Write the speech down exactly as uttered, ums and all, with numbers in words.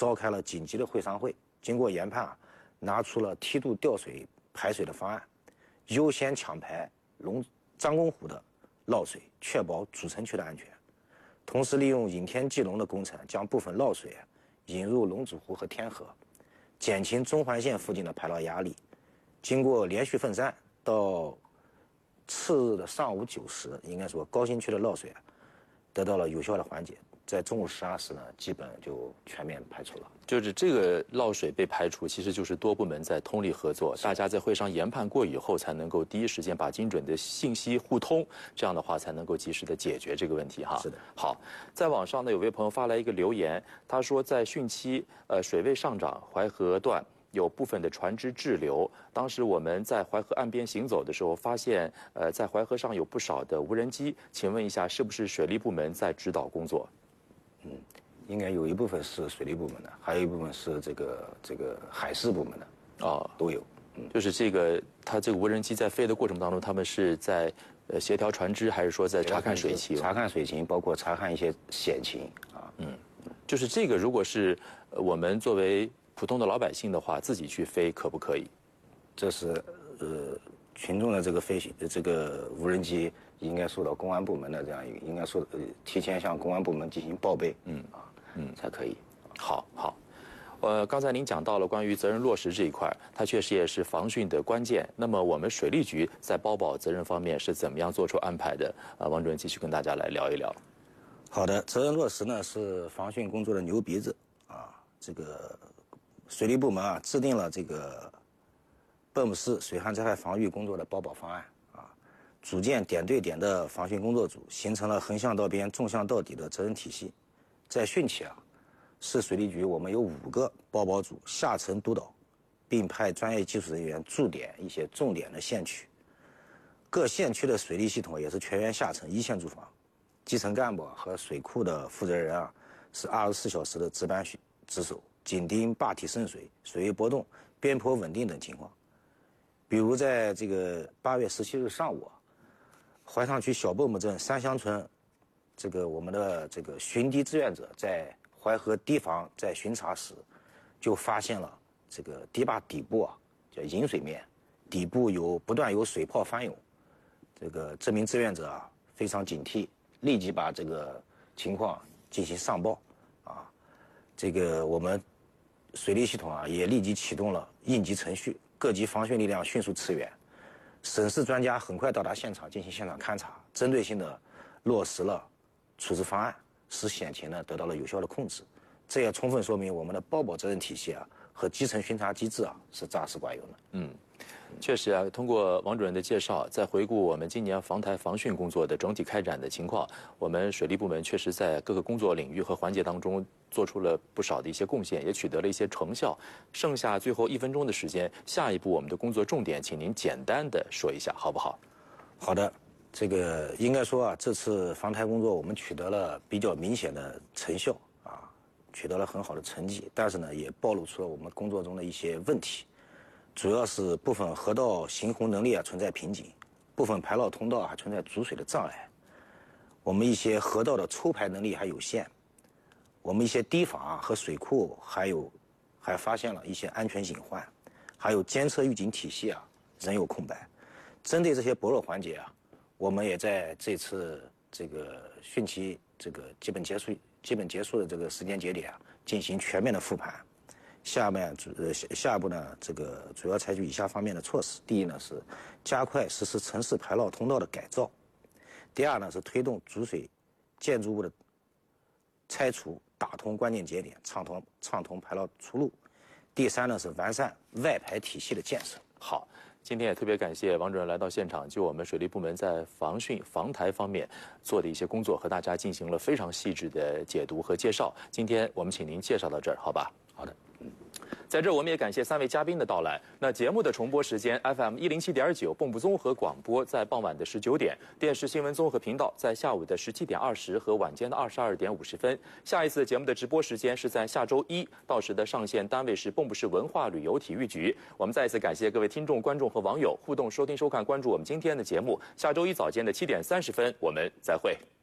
召开了紧急的会商会，经过研判啊，拿出了梯度调水排水的方案，优先抢排龙张公湖的涝水，确保主城区的安全。同时利用引天济龙的工程，将部分涝水引入龙子湖和天河，减轻中环线附近的排涝压力。经过连续奋战，到次日的上午九时，应该说高新区的涝水啊得到了有效的缓解。在中午十二时呢，基本就全面排除了。 就是这个涝水被排除，其实就是多部门在通力合作，大家在会上研判过以后，才能够第一时间把精准的信息互通，这样的话才能够及时的解决这个问题哈。 是的。 好，在网上呢，有位朋友发来一个留言，他说在汛期，呃，水位上涨，淮河段有部分的船只滞留。当时我们在淮河岸边行走的时候，发现，呃，在淮河上有不少的无人机。请问一下，是不是水利部门在指导工作？ 嗯，应该有一部分是水利部门的，还有一部分是这个这个海事部门的， 哦， 都有。嗯， 就是这个，它这个无人机在飞的过程当中，他们是在呃协调船只，还是说在查看水情？ 查看水情，包括查看一些险情啊。 嗯，就是这个，如果是我们作为普通的老百姓的话，自己去飞可不可以？ 这是呃群众的这个飞行这个无人机应该受到公安部门的这样一个，应该受呃提前向公安部门进行报备，嗯啊，嗯才可以。 好，好。呃，刚才您讲到了关于责任落实这一块，它确实也是防汛的关键。那么我们水利局在包保责任方面是怎么样做出安排的？啊，王主任继续跟大家来聊一聊。 好的，责任落实呢是防汛工作的牛鼻子啊。这个水利部门啊制定了这个蚌埠市水旱灾害防御工作的包保方案啊，组建点对点的防汛工作组，形成了横向到边、纵向到底的责任体系。在汛期啊，市水利局我们有五个包保组下沉督导，并派专业技术人员驻点一些重点的县区。各县区的水利系统也是全员下沉一线驻防，基层干部和水库的负责人啊是二十四小时的值班值守，紧盯坝体渗水、水位波动、边坡稳定等情况。比如在这个八月十七日上午，淮上区小蚌埠镇三乡村，这个我们的这个巡堤志愿者在淮河堤防在巡查时，就发现了这个堤坝底部啊叫引水面，底部有不断有水泡翻涌。这个这名志愿者啊非常警惕，立即把这个情况进行上报啊。这个我们水利系统啊也立即启动了应急程序，各级防汛力量迅速驰援，省市专家很快到达现场进行现场勘查，针对性的落实了处置方案，使险情呢得到了有效的控制。这也充分说明我们的包保责任体系啊和基层巡查机制啊是扎实管用的。 嗯。确实啊，通过王主任的介绍，在回顾我们今年防台防汛工作的整体开展的情况，我们水利部门确实在各个工作领域和环节当中做出了不少的一些贡献，也取得了一些成效。剩下最后一分钟的时间，下一步我们的工作重点，请您简单的说一下，好不好？ 好的，这个应该说啊，这次防台工作我们取得了比较明显的成效啊，取得了很好的成绩，但是呢，也暴露出了我们工作中的一些问题。主要是部分河道行洪能力啊存在瓶颈，部分排涝通道还存在阻水的障碍，我们一些河道的抽排能力还有限，我们一些堤防啊和水库还有还发现了一些安全隐患，还有监测预警体系啊仍有空白。针对这些薄弱环节啊，我们也在这次这个汛期这个基本结束基本结束的这个时间节点啊进行全面的复盘。下面主呃下下一步呢，这个主要采取以下方面的措施：第一呢是加快实施城市排涝通道的改造；第二呢是推动主水建筑物的拆除，打通关键节点，畅通畅通排涝出路；第三呢是完善外排体系的建设。 好，今天也特别感谢王主任来到现场，就我们水利部门在防汛防台方面做的一些工作，和大家进行了非常细致的解读和介绍。今天我们请您介绍到这儿，好吧？ 好的。 在这儿我们也感谢三位嘉宾的到来。那节目的重播时间 F M 一零七点九蚌埠综合广播在傍晚的十九点，电视新闻综合频道在下午的十七点二十和晚间的二十二点五十分。下一次节目的直播时间是在下周一，到时的上线单位是蚌埠市文化旅游体育局。我们再一次感谢各位听众、观众和网友互动、收听、收看、关注我们今天的节目。下周一早间的七点三十分，我们再会。